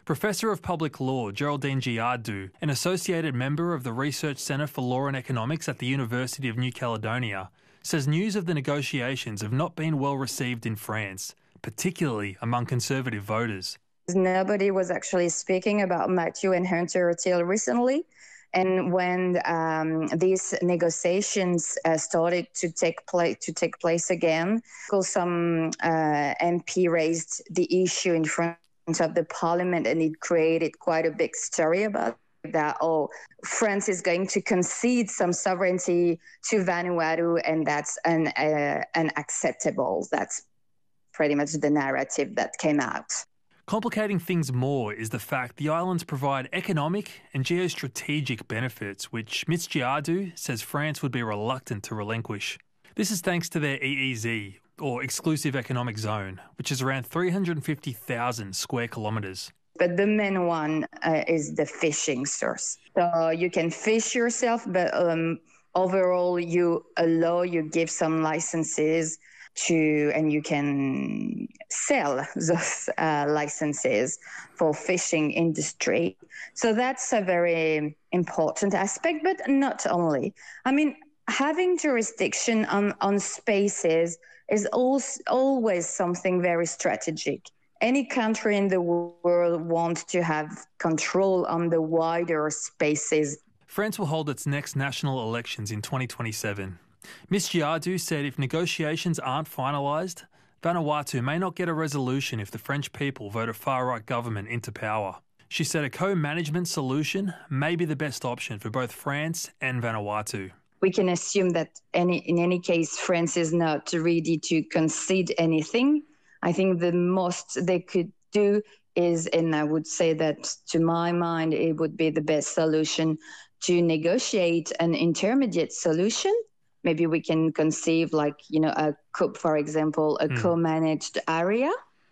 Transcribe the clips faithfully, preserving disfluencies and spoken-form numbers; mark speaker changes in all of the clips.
Speaker 1: Professor of Public Law Geraldine Giardu, an associated member of the Research Centre for Law and Economics at the University of New Caledonia, says news of the negotiations have not been well received in France, particularly among Conservative voters.
Speaker 2: Nobody was actually speaking about Matthew and Hunter till recently. And when um, these negotiations uh, started to take place to take place again, some uh, M P raised the issue in front of the parliament, and it created quite a big story about that. Oh, France is going to concede some sovereignty to Vanuatu, and that's un, uh, unacceptable. That's pretty much the narrative that came out.
Speaker 1: Complicating things more is the fact the islands provide economic and geostrategic benefits, which Miz Giardu says France would be reluctant to relinquish. This is thanks to their E E Z, or Exclusive Economic Zone, which is around three hundred fifty thousand square kilometres.
Speaker 2: But the main one uh, is the fishing source. So you can fish yourself, but um, overall you allow, you give some licenses to, and you can sell those uh, licenses for fishing industry. So that's a very important aspect, but not only. I mean, having jurisdiction on, on spaces is also always something very strategic. Any country in the world wants to have control on the wider spaces.
Speaker 1: France will hold its next national elections in twenty twenty-seven. Miz Giardu said if negotiations aren't finalised, Vanuatu may not get a resolution if the French people vote a far-right government into power. She said a co-management solution may be the best option for both France and Vanuatu.
Speaker 2: We can assume that any, in any case, France is not ready to concede anything. I think the most they could do is, and I would say that to my mind, it would be the best solution to negotiate an intermediate solution. Maybe we can conceive like, you know, a co- for example, a mm. co-managed area,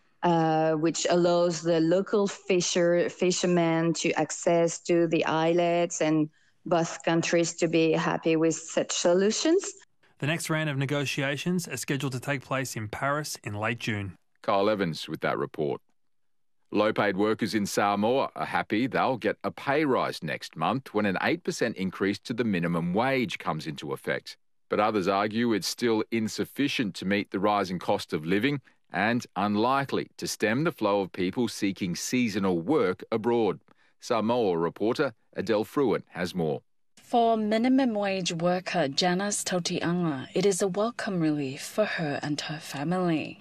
Speaker 2: uh, which allows the local fisher fishermen to access to the islets and both countries to be happy with such solutions.
Speaker 1: The next round of negotiations are scheduled to take place in Paris in late June.
Speaker 3: Kyle Evans with that report. Low-paid workers in Samoa are happy they'll get a pay rise next month when an eight percent increase to the minimum wage comes into effect. But others argue it's still insufficient to meet the rising cost of living and unlikely to stem the flow of people seeking seasonal work abroad. Samoa reporter Adele Fruin has more.
Speaker 4: For minimum wage worker Janice Tautianga, it is a welcome relief for her and her family.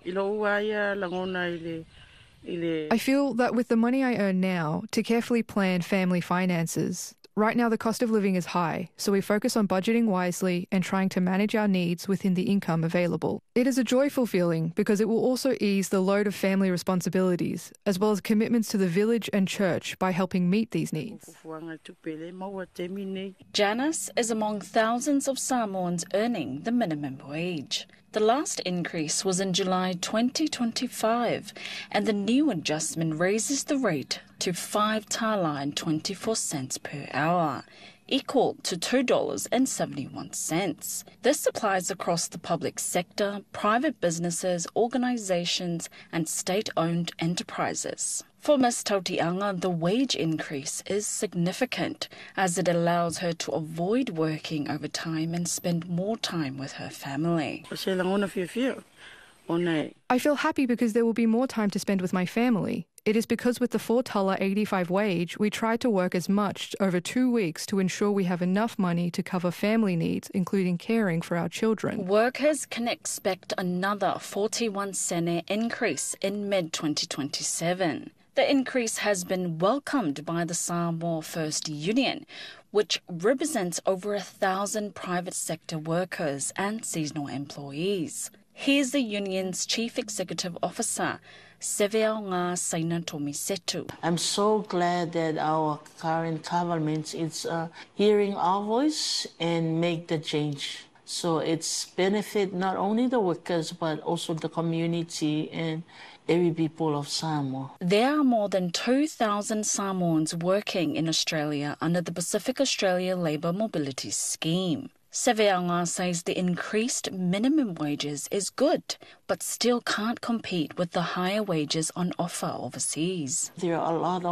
Speaker 5: I feel that with the money I earn now, to carefully plan family finances. Right now the cost of living is high, so we focus on budgeting wisely and trying to manage our needs within the income available. It is a joyful feeling because it will also ease the load of family responsibilities, as well as commitments to the village and church by helping meet these needs.
Speaker 4: Janice is among thousands of Samoans earning the minimum wage. The last increase was in July twenty twenty-five, and the new adjustment raises the rate to five tala and twenty-four cents per hour, equal to two dollars and seventy-one cents. This applies across the public sector, private businesses, organisations and state-owned enterprises. For Miz Tautianga, the wage increase is significant as it allows her to avoid working overtime and spend more time with her family.
Speaker 5: I feel happy because there will be more time to spend with my family. It is because with the four tala eighty-five wage, we try to work as much over two weeks to ensure we have enough money to cover family needs, including caring for our children.
Speaker 4: Workers can expect another forty-one cent increase in mid twenty twenty-seven. The increase has been welcomed by the Samoa First Union, which represents over a thousand private sector workers and seasonal employees. Here's the union's Chief Executive Officer, Seveaonga Saina Tomisetu.
Speaker 6: I'm so glad that our current government is uh, hearing our voice and make the change. So it's benefit not only the workers but also the community and every people of Samoa.
Speaker 4: There are more than two thousand Samoans working in Australia under the Pacific Australia Labour Mobility Scheme. Seveaonga says the increased minimum wages is good, but still can't compete with the higher wages on offer overseas.
Speaker 6: There are a lot of